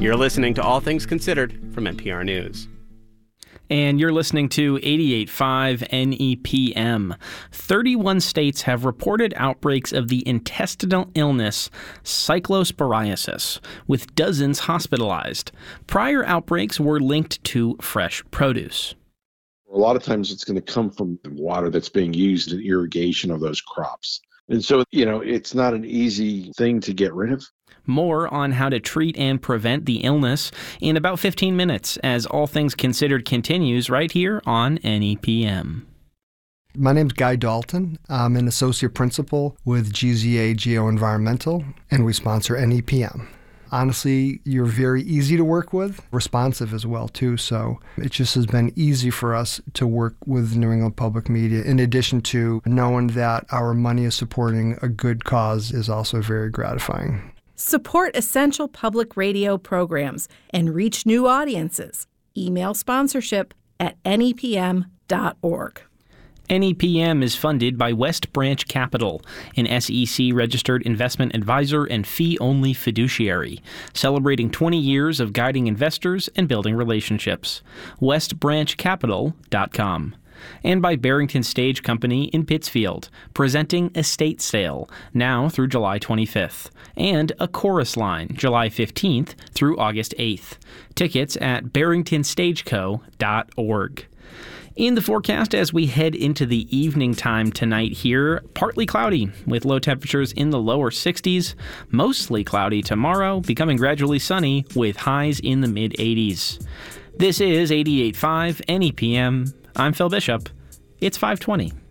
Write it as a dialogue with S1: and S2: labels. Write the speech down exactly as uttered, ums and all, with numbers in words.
S1: You're listening to All Things Considered from N P R News.
S2: And you're listening to eighty-eight point five N E P M. thirty-one states have reported outbreaks of the intestinal illness cyclosporiasis, with dozens hospitalized. Prior outbreaks were linked to fresh produce.
S3: A lot of times it's going to come from the water that's being used in irrigation of those crops. And so, you know, it's not an easy thing to get rid of.
S2: More on how to treat and prevent the illness in about fifteen minutes as All Things Considered continues right here on N E P M.
S4: My name's Guy Dalton. I'm an associate principal with G Z A Geoenvironmental, and we sponsor N E P M. Honestly, you're very easy to work with, responsive as well, too. So it just has been easy for us to work with New England Public Media, in addition to knowing that our money is supporting a good cause is also very gratifying.
S5: Support essential public radio programs and reach new audiences. Email sponsorship at N E P M dot org.
S2: N E P M is funded by West Branch Capital, an S E C-registered investment advisor and fee-only fiduciary, celebrating twenty years of guiding investors and building relationships. west branch capital dot com. And by Barrington Stage Company in Pittsfield, presenting Estate Sale, now through July twenty-fifth, and A Chorus Line, July fifteenth through August eighth. Tickets at barrington stage co dot org. In the forecast as we head into the evening time tonight here, partly cloudy with low temperatures in the lower sixties, mostly cloudy tomorrow, becoming gradually sunny with highs in the mid-eighties. This is eighty-eight point five N E P M. I'm Phil Bishop. It's five twenty.